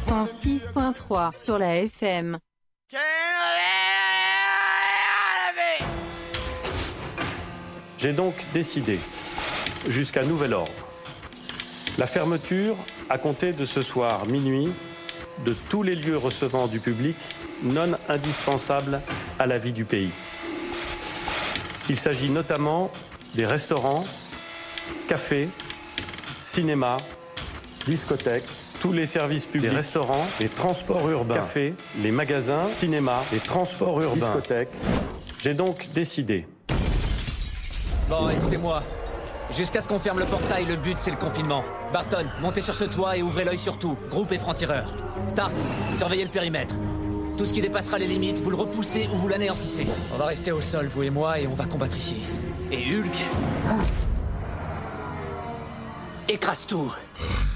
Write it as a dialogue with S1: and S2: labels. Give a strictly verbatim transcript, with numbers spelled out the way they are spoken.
S1: cent six point trois sur la F M.
S2: J'ai donc décidé, jusqu'à nouvel ordre, la fermeture, à compter de ce soir minuit, de tous les lieux recevant du public non indispensables à la vie du pays. Il s'agit notamment des restaurants, cafés, cinémas, discothèques, tous les services publics, les restaurants, les transports urbains, cafés, les magasins, cinémas, les transports urbains, discothèques. J'ai donc décidé.
S3: Bon, écoutez-moi. Jusqu'à ce qu'on ferme le portail, le but c'est le confinement. Barton, montez sur ce toit et ouvrez l'œil sur tout. Groupe et francs-tireurs. Stark, surveillez le périmètre. Tout ce qui dépassera les limites, vous le repoussez ou vous l'anéantissez. On va rester au sol, vous et moi, et on va combattre ici. Et Hulk... écrase tout.